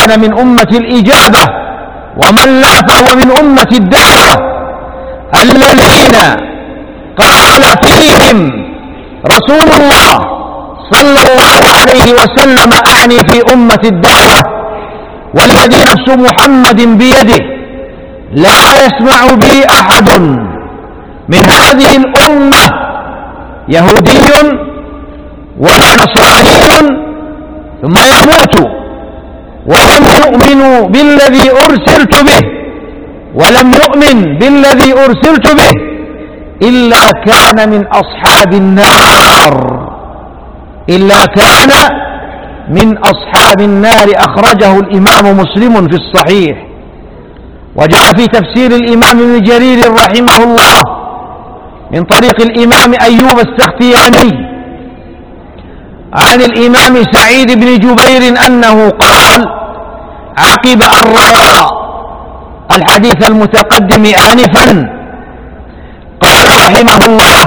كان من أمة الإجابة، ومن لا فهو من أمة الدعوة، الذين قال فيهم رسول الله صلى الله عليه وسلم، أعني في أمة الدعوة والذي نفس محمد بيده، لا يسمع بي أحد من هذه الأمة يهودي ولا نصراني ثم يموت ولم يؤمن بالذي أرسلت به، ولم يؤمن بالذي أرسلت به إلا كان من أصحاب النار، إلا كان من أصحاب النار. أخرجه الإمام مسلم في الصحيح. وجاء في تفسير الإمام ابن جرير رحمه الله من طريق الإمام أيوب السختياني عن الإمام سعيد بن جبير أنه قال عقب أن روى الحديث المتقدم آنفا قال رحمه الله: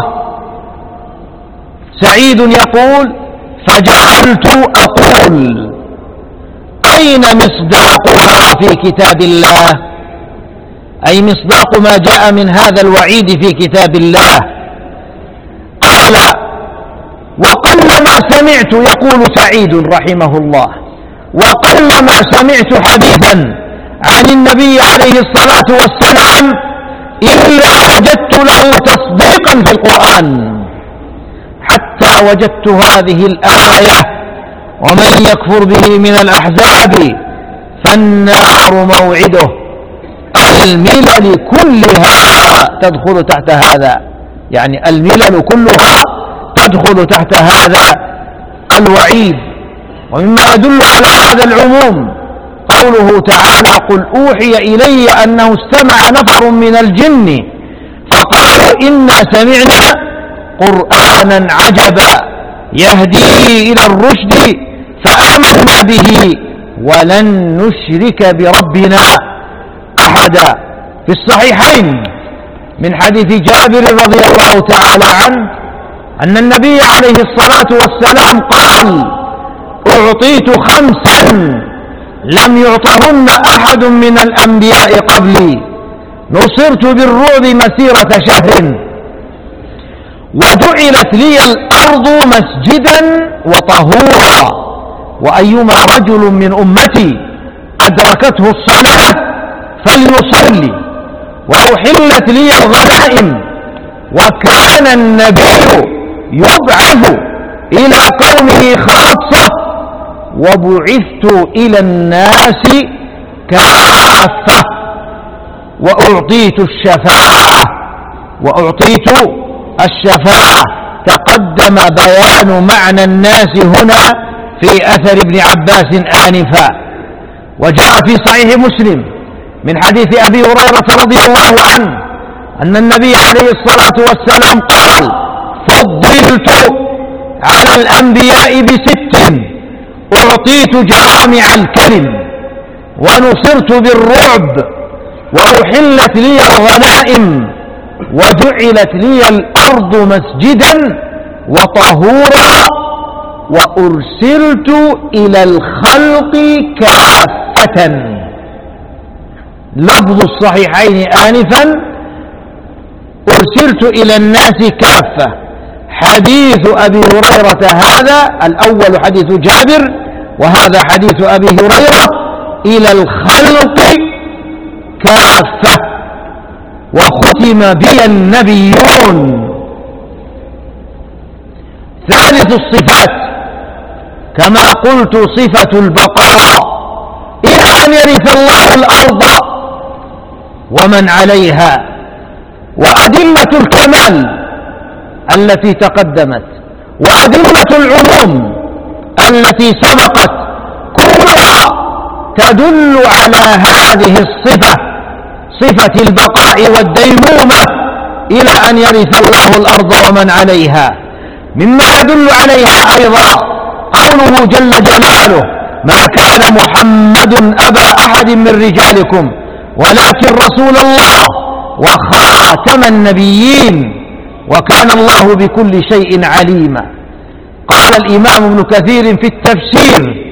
سعيد يقول: فجعلت أقول أين مصداقها في كتاب الله؟ أي مصداق ما جاء من هذا الوعيد في كتاب الله. قال: وقلما سمعت، يقول سعيد رحمه الله، وقلما سمعت حديثا عن النبي عليه الصلاة والسلام إلا وجدت له تصديقا في القرآن، حتى وجدت هذه الآية: ومن يكفر به من الأحزاب فالنار موعده. الملل كلها تدخل تحت هذا، يعني الملل كلها تدخل تحت هذا الوعيد. ومما يدل على هذا العموم قوله تعالى: قل أوحي إلي أنه استمع نفر من الجن فقالوا إنا سمعنا قرآنا عجبا يهدي إلى الرشد فآمنا به ولن نشرك بربنا أحدا. في الصحيحين من حديث جابر رضي الله تعالى عنه أن النبي عليه الصلاة والسلام قال: أعطيت 5 لم يعطهن أحد من الأنبياء قبلي، نصرت بالرعب مسيرة شهر، وجعلت لي الأرض مسجدا وطهورا، وأيما رجل من أمتي أدركته الصلاة فليصلي، وأحلت لي الغنائم، وكان النبي يبعث إلى قومه خاصة، وبعثت إلى الناس كافة، وأعطيت الشفاعة. تقدم بيان معنى الناس هنا في أثر ابن عباس آنفا. وجاء في صحيح مسلم من حديث أبي هريرة رضي الله عنه أن النبي عليه الصلاة والسلام قال: فضلت على الأنبياء ب6: أعطيت جوامع الكلم، ونصرت بالرعب، وأحلت لي الغنائم، وجعلت لي الأرض مسجدا وطهورا، وأرسلت إلى الخلق كافة. لفظ الصحيحين آنفا: أرسلت إلى الناس كافة. حديث أبي هريرة هذا الأول حديث جابر، وهذا حديث أبي هريرة: إلى الخلق كافة. وختم بي النبيون. ثالث الصفات كما قلت صفة البقاء إلى أن يرث الله الأرض ومن عليها. وأدلة الكمال التي تقدمت وأدلة العموم التي سبقت كلها تدل على هذه الصفة، صفة البقاء والديمومة إلى أن يرث الله الأرض ومن عليها. مما يدل عليها أيضا قوله جل جلاله: ما كان محمد أبا أحد من رجالكم ولكن رسول الله وخاتم النبيين وكان الله بكل شيء عليما. قال الإمام ابن كثير في التفسير: